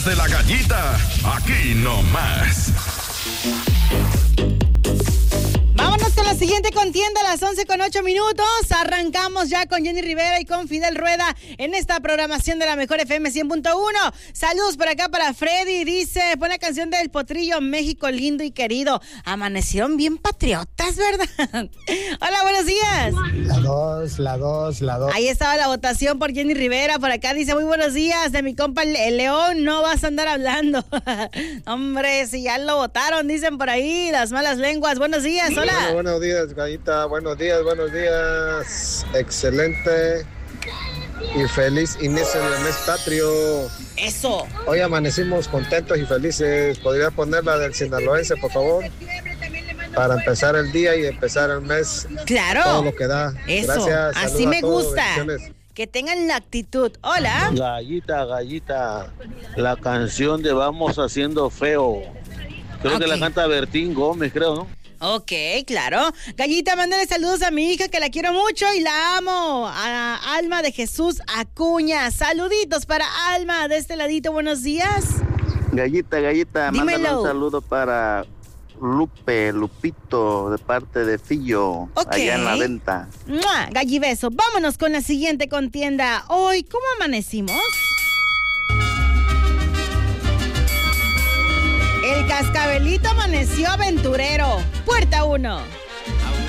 De la gallita, aquí nomás. Vámonos con la siguiente contienda a las 11:08. Arrancamos ya con Jenny Rivera y con Fidel Rueda en esta programación de la Mejor FM 100.1. Saludos por acá para Freddy. Dice, pon la canción del Potrillo, México lindo y querido. Amanecieron bien patriotas, ¿verdad? Hola, buenos días. La dos. Ahí estaba la votación por Jenny Rivera. Por acá dice, muy buenos días. De mi compa el León, no vas a andar hablando. Hombre, si ya lo votaron, dicen por ahí las malas lenguas. Buenos días, hola. Bueno, buenos días, gallita. Buenos días. Excelente y feliz inicio del mes patrio. Eso. Hoy amanecimos contentos y felices. ¿Podría poner la del sinaloense, por favor? Para empezar el día y empezar el mes. Claro. Todo lo que da. Eso. Gracias. Así me todos, gusta. bendiciones. Que tengan la actitud. Hola. Gallita. La canción de Vamos Haciendo Feo. Creo que la canta Bertín Gómez, creo, ¿no? Ok, claro. Gallita, mándale saludos a mi hija que la quiero mucho y la amo. A Alma de Jesús Acuña. Saluditos para Alma de este ladito. Buenos días. Gallita, mándale un saludo para Lupito, de parte de Fillo, allá en la venta. ¡Mua! Gallibeso. Vámonos con la siguiente contienda. Hoy, ¿cómo amanecimos? El Cascabelito amaneció aventurero. Puerta 1.